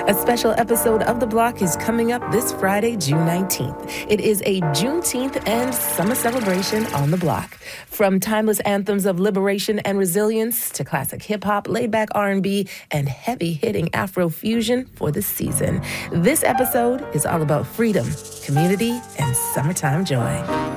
A special episode of The Block is coming up this Friday, June 19th. It is a Juneteenth and summer celebration on The Block. From timeless anthems of liberation and resilience to classic hip-hop, laid-back R&B, and heavy-hitting Afro-fusion for the season. This episode is all about freedom, community, and summertime joy.